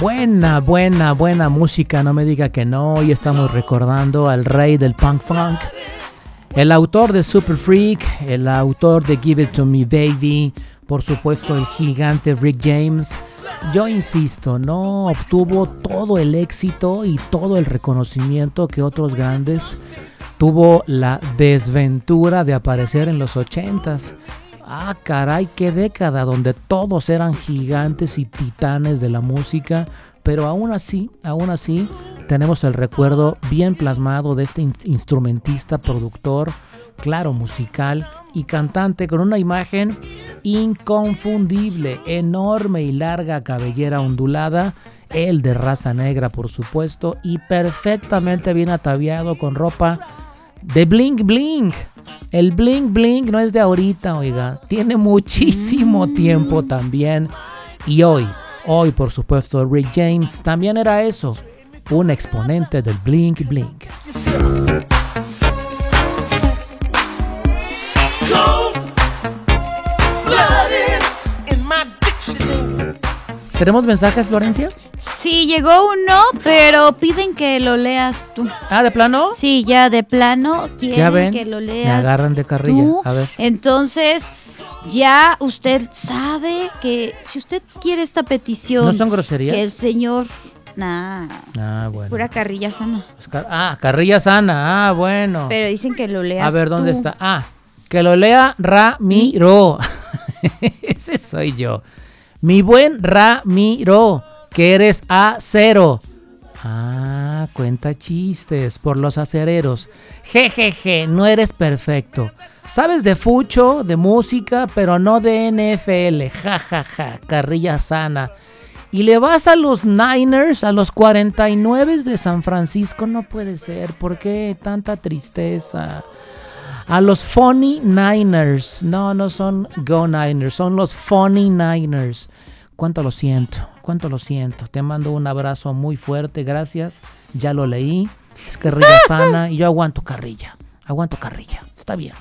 Buena música, no me diga que no. Hoy estamos recordando al rey del punk funk, el autor de Super Freak, el autor de Give It To Me Baby, por supuesto el gigante Rick James. Yo insisto, no obtuvo todo el éxito y todo el reconocimiento que otros grandes. Tuvo la desventura de aparecer en los 80s. Ah, caray, qué década donde todos eran gigantes y titanes de la música, pero aún así, tenemos el recuerdo bien plasmado de este instrumentista, productor, claro, musical y cantante con una imagen inconfundible, enorme y larga cabellera ondulada, él de raza negra por supuesto, y perfectamente bien ataviado con ropa de bling bling. El bling bling no es de ahorita, oiga, tiene muchísimo tiempo también. Y hoy por supuesto Rick James también era eso, un exponente del bling bling. ¿Tenemos mensajes, Florencia? Sí, llegó uno, pero piden que lo leas tú. ¿Ah, de plano? Sí, ya de plano quieren que lo leas. Me agarran de carrilla. Tú. A ver. Entonces, ya usted sabe que si usted quiere esta petición, ¿No son groserías? que el señor... bueno. Es pura carrilla sana. Carrilla sana. Bueno. Pero dicen que lo leas. A ver, ¿dónde tú. está? Que lo lea Ramiro. Ese soy yo. Mi buen Ramiro, que eres acero. Cuenta chistes por los acereros. Jejeje, no eres perfecto. Sabes de fucho, de música, pero no de NFL. Jajaja, carrilla sana. Y le vas a los Niners, a los 49 de San Francisco. No puede ser. ¿Por qué tanta tristeza? A los Funny Niners. No son Go Niners, son los Funny Niners. Cuánto lo siento. Te mando un abrazo muy fuerte, gracias. Ya lo leí. Es carrilla sana y yo aguanto carrilla. Está bien.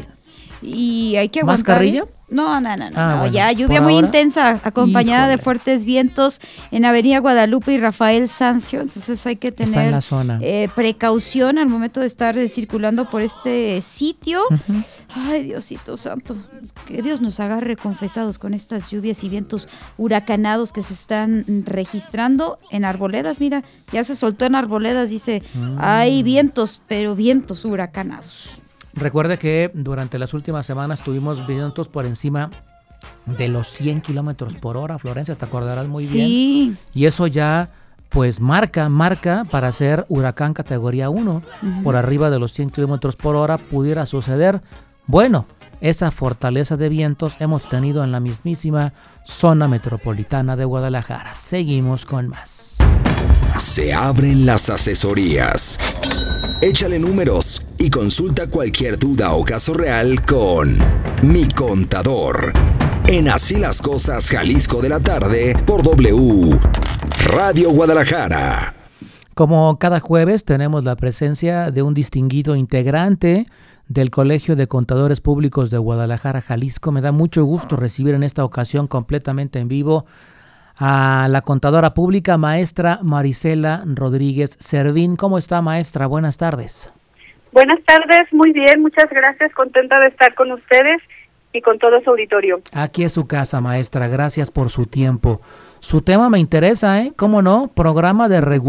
Y hay que aguantar. ¿Más carrilla? No, Bueno, ya lluvia muy intensa, acompañada de fuertes vientos en Avenida Guadalupe y Rafael Sanzio, entonces hay que tener en la zona. Precaución al momento de estar circulando por este sitio. Uh-huh. Ay, Diosito santo, que Dios nos agarre confesados con estas lluvias y vientos huracanados que se están registrando en Arboledas. Mira, ya se soltó en Arboledas, dice, hay vientos, pero vientos huracanados. Recuerde que durante las últimas semanas tuvimos vientos por encima de los 100 kilómetros por hora, Florencia, te acordarás muy bien. Sí. Y eso ya, pues, marca para ser huracán categoría 1. Uh-huh. Por arriba de los 100 kilómetros por hora pudiera suceder. Bueno, esa fortaleza de vientos hemos tenido en la mismísima zona metropolitana de Guadalajara. Seguimos con más. Se abren las asesorías. Échale números y consulta cualquier duda o caso real con Mi Contador. En Así las Cosas, Jalisco de la tarde, por W Radio Guadalajara. Como cada jueves tenemos la presencia de un distinguido integrante del Colegio de Contadores Públicos de Guadalajara, Jalisco. Me da mucho gusto recibir en esta ocasión completamente en vivo a la contadora pública, maestra Marisela Rodríguez Servín. ¿Cómo está, maestra? Buenas tardes. Buenas tardes, muy bien, muchas gracias, contenta de estar con ustedes y con todo su auditorio. Aquí es su casa, maestra, gracias por su tiempo. Su tema me interesa, ¿Cómo no? Programa de regulación